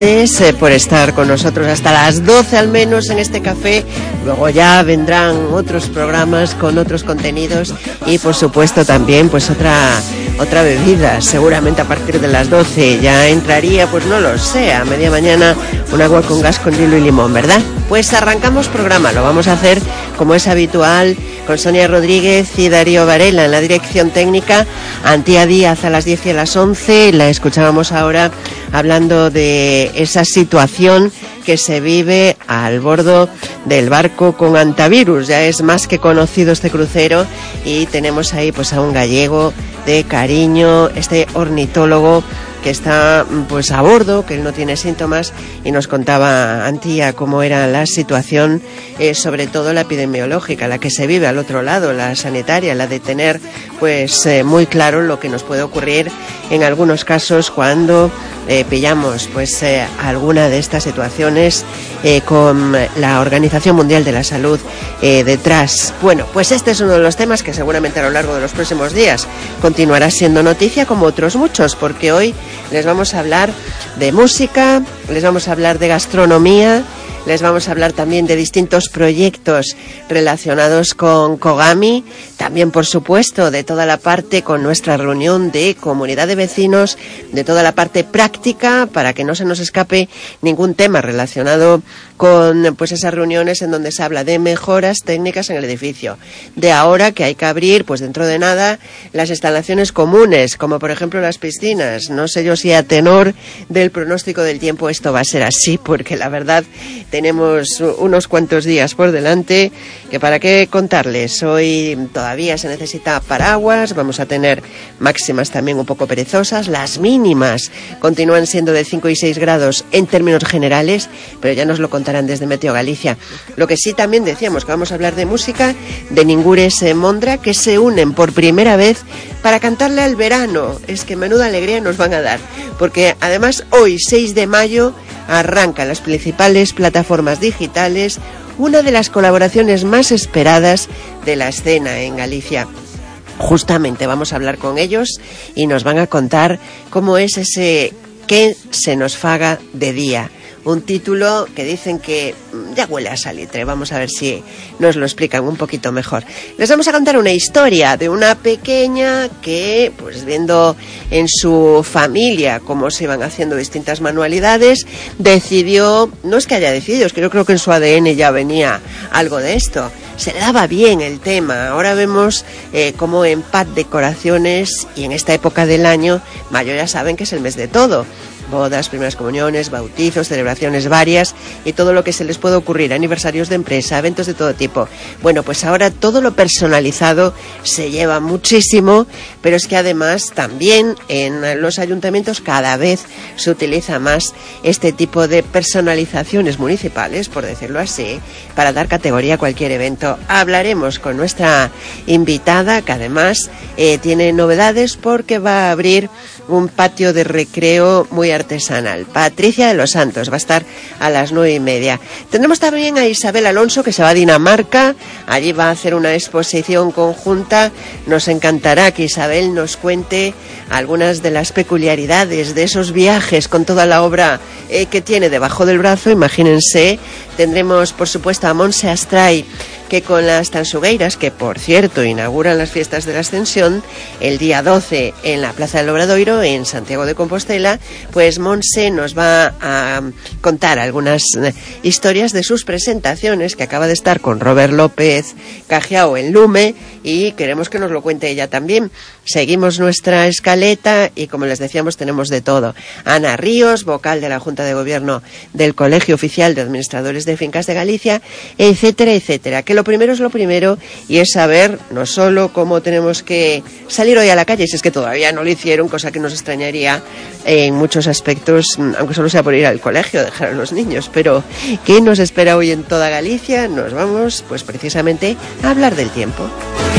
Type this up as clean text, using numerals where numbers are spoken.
Por estar con nosotros hasta las 12 al menos en este café. Luego ya vendrán otros programas con otros contenidos y por supuesto también pues otra bebida, seguramente a partir de las 12 ya entraría, pues no lo sé, a media mañana un agua con gas con hielo y limón, ¿verdad? Pues arrancamos programa, lo vamos a hacer como es habitual con Sonia Rodríguez y Darío Varela en la dirección técnica, Antía Díaz a las 10 y a las 11, la escuchábamos ahora hablando de esa situación que se vive al bordo del barco con antivirus. Ya es más que conocido este crucero y tenemos ahí pues a un gallego de cariño, este ornitólogo que está pues a bordo, que él no tiene síntomas y nos contaba Antía cómo era la situación, sobre todo la epidemiológica, la que se vive al otro lado, la sanitaria, la de tener pues muy claro lo que nos puede ocurrir en algunos casos cuando pillamos pues alguna de estas situaciones con la Organización Mundial de la Salud detrás. Bueno, pues este es uno de los temas que seguramente a lo largo de los próximos días continuará siendo noticia como otros muchos, porque hoy les vamos a hablar de música, les vamos a hablar de gastronomía, les vamos a hablar también de distintos proyectos relacionados con Kogami, también por supuesto de toda la parte con nuestra reunión de comunidad de vecinos, de toda la parte práctica para que no se nos escape ningún tema relacionado con pues esas reuniones en donde se habla de mejoras técnicas en el edificio, de ahora que hay que abrir pues dentro de nada las instalaciones comunes, como por ejemplo las piscinas. No sé yo si a tenor del pronóstico del tiempo esto va a ser así, porque la verdad tenemos unos cuantos días por delante que para qué contarles. Hoy todavía se necesita paraguas, vamos a tener máximas también un poco perezosas, las mínimas continúan siendo de 5 y 6 grados en términos generales, pero ya nos lo contarán desde Meteo Galicia. Lo que sí también decíamos que vamos a hablar de música, de Ningures Mondra, que se unen por primera vez para cantarle al verano. Es que menuda alegría nos van a dar, porque además hoy 6 de mayo arrancan las principales plataformas digitales, una de las colaboraciones más esperadas de la escena en Galicia. Justamente vamos a hablar con ellos y nos van a contar cómo es ese que se nos faga de día. Un título que dicen que ya huele a salitre. Vamos a ver si nos lo explican un poquito mejor. Les vamos a contar una historia de una pequeña que, pues viendo en su familia cómo se iban haciendo distintas manualidades, decidió, no es que haya decidido, es que yo creo que en su ADN ya venía algo de esto. Se le daba bien el tema. Ahora vemos cómo en Paz Decoraciones y en esta época del año, mayo ya saben que es el mes de todo. Bodas, primeras comuniones, bautizos, celebraciones varias y todo lo que se les puede ocurrir, aniversarios de empresa, eventos de todo tipo. Bueno, pues ahora todo lo personalizado se lleva muchísimo, pero es que además también en los ayuntamientos cada vez se utiliza más este tipo de personalizaciones municipales, por decirlo así, para dar categoría a cualquier evento. Hablaremos con nuestra invitada, que además tiene novedades porque va a abrir un patio de recreo muy artesanal. Patricia de los Santos va a estar a las 9:30. Tendremos también a Isabel Alonso, que se va a Dinamarca. Allí va a hacer una exposición conjunta. Nos encantará que Isabel nos cuente algunas de las peculiaridades de esos viajes con toda la obra que tiene debajo del brazo. Imagínense. Tendremos, por supuesto, a Montse Astray, que con las Tansugueiras, que por cierto inauguran las fiestas de la Ascensión el día 12 en la Plaza del Obradoiro, en Santiago de Compostela, pues Montse nos va a contar algunas historias de sus presentaciones, que acaba de estar con Robert López Cajiao en Lume, y queremos que nos lo cuente ella también. Seguimos nuestra escaleta y, como les decíamos, tenemos de todo. Ana Ríos, vocal de la Junta de Gobierno del Colegio Oficial de Administradores de Fincas de Galicia, etcétera, etcétera. Que lo primero es lo primero y es saber no solo cómo tenemos que salir hoy a la calle, si es que todavía no lo hicieron, cosa que nos extrañaría en muchos aspectos, aunque solo sea por ir al colegio, dejar a los niños, pero ¿qué nos espera hoy en toda Galicia? Nos vamos, pues precisamente, a hablar del tiempo.